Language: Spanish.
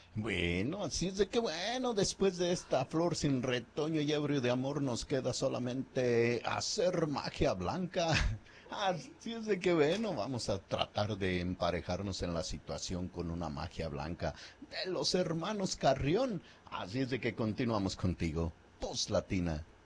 Bueno, así es de que bueno, después de esta flor sin retoño y ebrio de amor nos queda solamente hacer magia blanca. Así es de que bueno, vamos a tratar de emparejarnos en la situación con una magia blanca de los hermanos Carrión. Así es de que continuamos contigo. Post Latina.